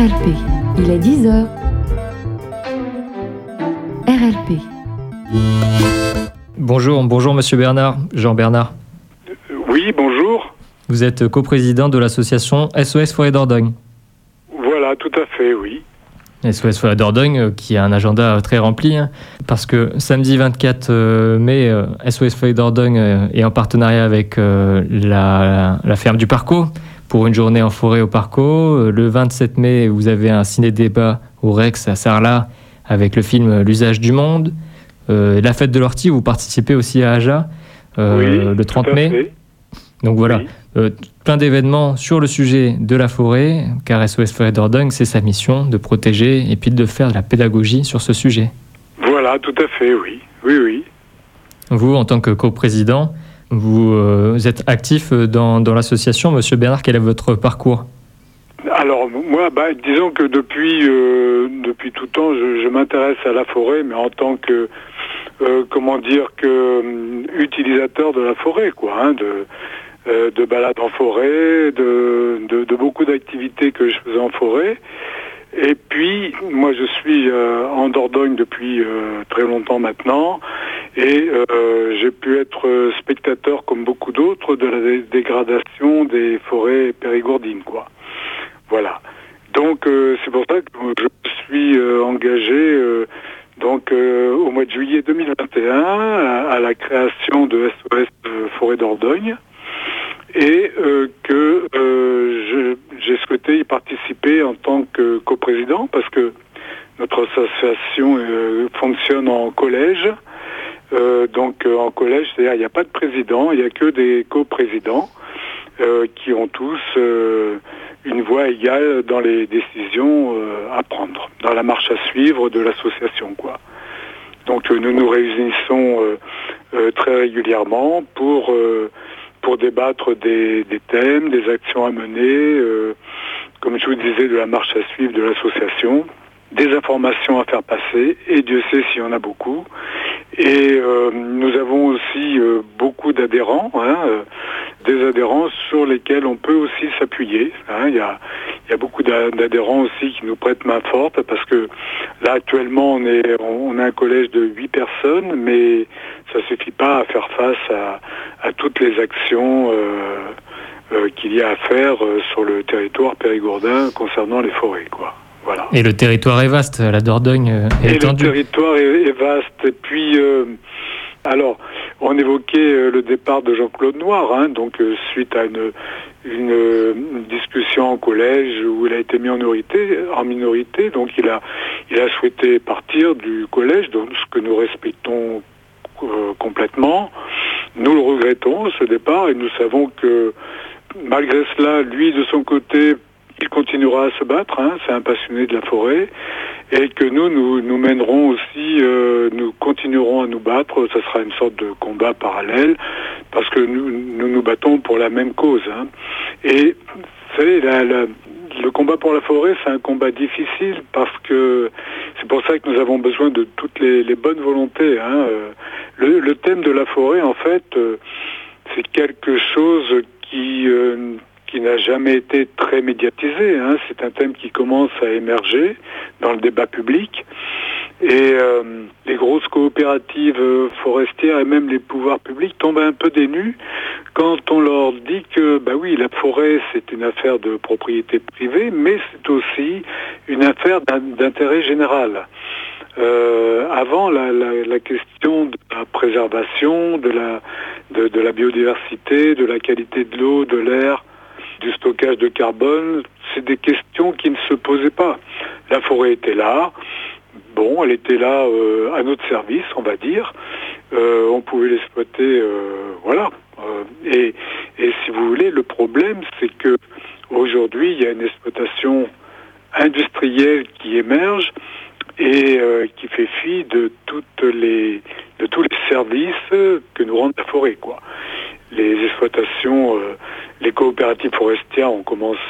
RLP, il est 10h. RLP. Bonjour Monsieur Bernard, Jean Bernard. Oui, bonjour. Vous êtes coprésident de l'association SOS Forêt Dordogne. Voilà, tout à fait, oui. SOS Forêt Dordogne qui a un agenda très rempli, parce que samedi 24 mai, SOS Forêt Dordogne est en partenariat avec la ferme du Parcours pour une journée en forêt au Parcours. Le 27 mai, vous avez un ciné-débat au Rex à Sarlat avec le film L'usage du monde. La fête de l'ortie, vous participez aussi à Aja le 30 mai. Fait. Donc voilà, plein d'événements sur le sujet de la forêt, car SOS Forêt Dordogne, c'est sa mission de protéger et puis de faire de la pédagogie sur ce sujet. Voilà, tout à fait, oui. Oui. Vous, en tant que coprésident, vous êtes actif dans l'association. Monsieur Bernard, quel est votre parcours ? Alors, moi, disons que depuis tout temps, je m'intéresse à la forêt, mais en tant que, utilisateur de la forêt, quoi, de balades en forêt, de beaucoup d'activités que je faisais en forêt. Et puis, moi, je suis en Dordogne depuis très longtemps maintenant, et j'ai pu être spectateur, comme beaucoup d'autres, de la dégradation des forêts périgourdines, quoi. Voilà. Donc, c'est pour ça que je suis engagé au mois de juillet 2021 à la création de SOS Forêt Dordogne, et que j'ai souhaité y participer en tant que coprésident, parce que notre association fonctionne en collège. En collège, c'est-à-dire il n'y a pas de président, il n'y a que des coprésidents qui ont tous une voix égale dans les décisions à prendre, dans la marche à suivre de l'association, quoi. Donc nous nous réunissons très régulièrement pour débattre des thèmes, des actions à mener, comme je vous disais, de la marche à suivre de l'association, des informations à faire passer, et Dieu sait s'il y en a beaucoup. Et nous avons aussi beaucoup d'adhérents, des adhérents sur lesquels on peut aussi s'appuyer. Il y a beaucoup d'adhérents aussi qui nous prêtent main forte, parce que là actuellement on a un collège de 8 personnes, mais ça suffit pas à faire face à toutes les actions qu'il y a à faire sur le territoire périgourdin concernant les forêts, quoi. Voilà. Et le territoire est vaste, la Dordogne est étendue. Le territoire est vaste. Et puis, alors, on évoquait le départ de Jean-Claude Noir, donc suite à une discussion en collège où il a été mis en minorité, donc il a souhaité partir du collège, donc ce que nous respectons complètement. Nous le regrettons, ce départ, et nous savons que malgré cela, lui, de son côté, il continuera à se battre, c'est un passionné de la forêt, et que nous mènerons aussi, nous continuerons à nous battre. Ça sera une sorte de combat parallèle, parce que nous battons pour la même cause. Et vous savez, le combat pour la forêt, c'est un combat difficile, parce que c'est pour ça que nous avons besoin de toutes les bonnes volontés. Le thème de la forêt, en fait, c'est quelque chose qui n'a jamais été très médiatisé. C'est un thème qui commence à émerger dans le débat public. Et les grosses coopératives forestières et même les pouvoirs publics tombent un peu des nues quand on leur dit que, la forêt, c'est une affaire de propriété privée, mais c'est aussi une affaire d'intérêt général. Avant, la question de la préservation, de la biodiversité, de la qualité de l'eau, de l'air, du stockage de carbone, c'est des questions qui ne se posaient pas. La forêt était là, elle était là à notre service, on va dire. On pouvait l'exploiter, et si vous voulez, le problème, c'est que aujourd'hui, il y a une exploitation industrielle qui émerge et qui fait fi de tous les services que nous rend la forêt, quoi. Les exploitations, les coopératives forestières ont commencé